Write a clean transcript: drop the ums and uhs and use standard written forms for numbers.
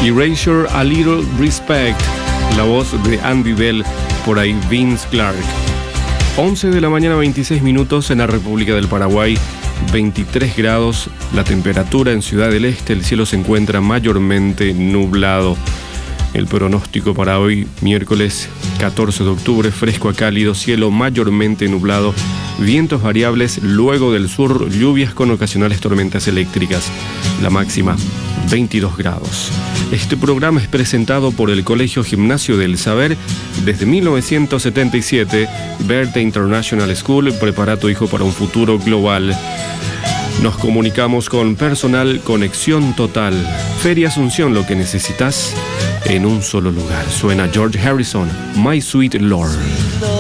Erasure, A Little Respect, la voz de Andy Bell, por ahí Vince Clarke. 11 de la mañana, 26 minutos en la República del Paraguay, 23 grados la temperatura en Ciudad del Este, el cielo se encuentra mayormente nublado. El pronóstico para hoy, miércoles 14 de octubre, fresco a cálido, cielo mayormente nublado, vientos variables, luego del sur, lluvias con ocasionales tormentas eléctricas. La máxima, 22 grados. Este programa es presentado por el Colegio Gimnasio del Saber. Desde 1977, Verde International School, prepara a tu hijo para un futuro global. Nos comunicamos con personal Conexión Total. Feria Asunción, lo que necesitas en un solo lugar. Suena George Harrison, My Sweet Lord.